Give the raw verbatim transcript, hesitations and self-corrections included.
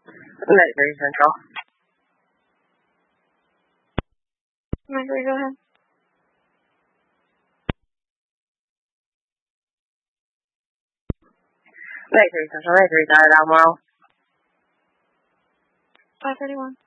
Mercury Central. Mercury, go ahead. Mercury Central, Mercury, dial Albemarle. five thirty-one.